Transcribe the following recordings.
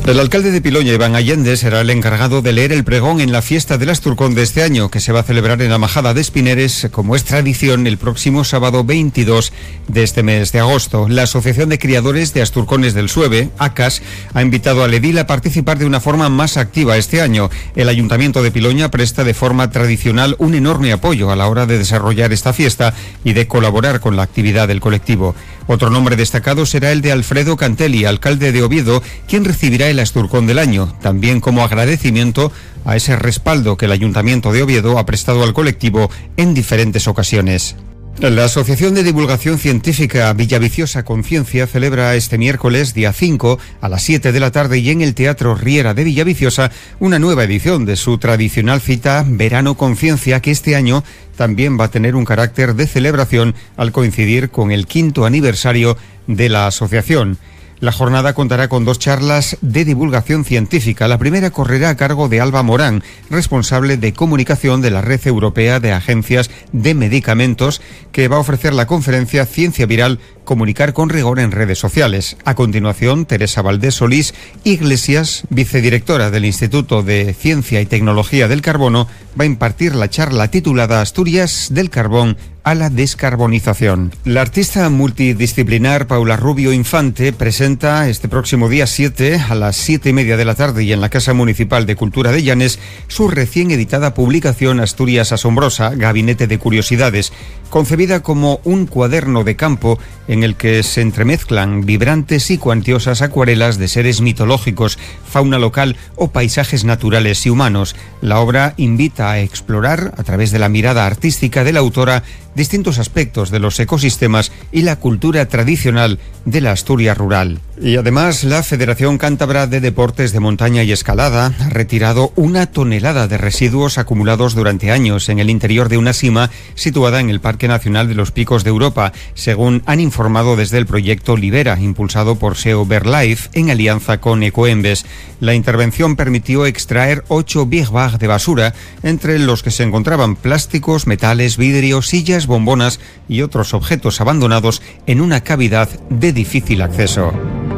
El alcalde de Piloña, Iván Allende, será el encargado de leer el pregón en la fiesta del Asturcón de este año, que se va a celebrar en la Majada de Espineres, como es tradición, el próximo sábado 22 de este mes de agosto. La Asociación de Criadores de Asturcones del Sueve, ACAS, ha invitado al edil a participar de una forma más activa este año. El Ayuntamiento de Piloña presta de forma tradicional un enorme apoyo a la hora de desarrollar esta fiesta y de colaborar con la actividad del colectivo. Otro nombre destacado será el de Alfredo Cantelli, alcalde de Oviedo, quien recibirá el Asturcón del año, también como agradecimiento a ese respaldo que el Ayuntamiento de Oviedo ha prestado al colectivo en diferentes ocasiones. La Asociación de Divulgación Científica Villaviciosa Conciencia celebra este miércoles, día 5, a las 7 de la tarde y en el Teatro Riera de Villaviciosa, una nueva edición de su tradicional cita Verano Conciencia, que este año también va a tener un carácter de celebración al coincidir con el 5º aniversario de la asociación. La jornada contará con 2 charlas de divulgación científica. La primera correrá a cargo de Alba Morán, responsable de comunicación de la Red Europea de Agencias de Medicamentos, que va a ofrecer la conferencia Ciencia Viral, comunicar con rigor en redes sociales. A continuación, Teresa Valdés Solís Iglesias, vicedirectora del Instituto de Ciencia y Tecnología del Carbono, va a impartir la charla titulada Asturias del carbón a la descarbonización. La artista multidisciplinar Paula Rubio Infante presenta este próximo día 7 a las 7:30 de la tarde y en la Casa Municipal de Cultura de Llanes su recién editada publicación Asturias Asombrosa, Gabinete de Curiosidades, concebida como un cuaderno de campo en el que se entremezclan vibrantes y cuantiosas acuarelas de seres mitológicos, fauna local o paisajes naturales y humanos. La obra invita a explorar, a través de la mirada artística de la autora, distintos aspectos de los ecosistemas y la cultura tradicional de la Asturias rural. Y además, la Federación Cántabra de Deportes de Montaña y Escalada ha retirado 1 tonelada de residuos acumulados durante años en el interior de una sima situada en el Parque Nacional de los Picos de Europa, según han informado desde el proyecto Libera, impulsado por SEO BirdLife en alianza con Ecoembes. La intervención permitió extraer 8 big bag de basura, entre los que se encontraban plásticos, metales, vidrios, sillas, bombonas y otros objetos abandonados en una cavidad de difícil acceso.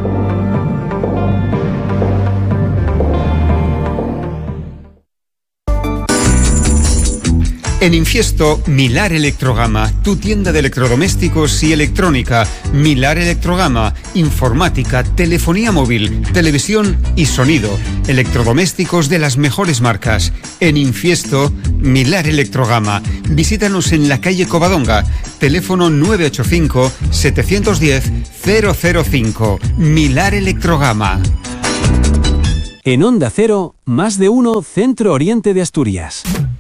En Infiesto, Milar Electrogama, tu tienda de electrodomésticos y electrónica. Milar Electrogama, informática, telefonía móvil, televisión y sonido. Electrodomésticos de las mejores marcas. En Infiesto, Milar Electrogama. Visítanos en la calle Covadonga. Teléfono 985 710 005. Milar Electrogama. En Onda Cero, Más de Uno, Centro Oriente de Asturias.